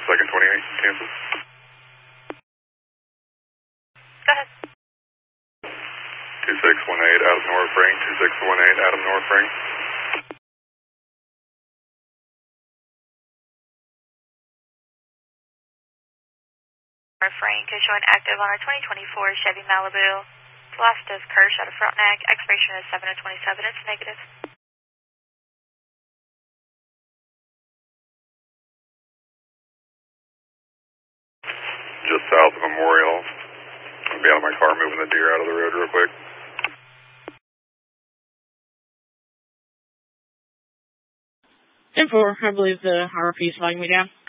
2nd 28, cancel. Go ahead. 2618, Adam North Ring, 2618, Adam North Ring. North Ring is showing active on our 2024 Chevy Malibu. Velocity is Kirsch out of Frontenac. Expiration is 7/27. It's negative. Just south of Memorial. I'll be out of my car moving the deer out of the road real quick. And 4, I believe the RFP is slowing me down.